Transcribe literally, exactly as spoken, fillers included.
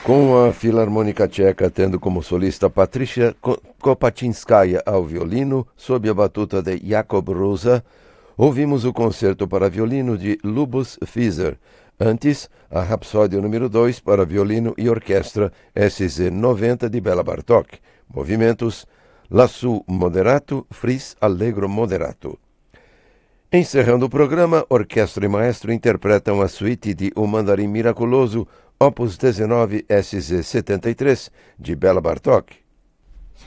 Com a Filarmônica Tcheca tendo como solista Patrícia Kopaczynskaja ao violino, sob a batuta de Jakub Róża, ouvimos o concerto para violino de Luboš Fizer. Antes, a Rapsódia número dois para violino e orquestra S Z noventa de Béla Bartók. Movimentos Lasso Moderato, Fris Allegro Moderato. Encerrando o programa, orquestra e maestro interpretam a suíte de O Mandarim Miraculoso, Opus dezenove S Z setenta e três, de Béla Bartók.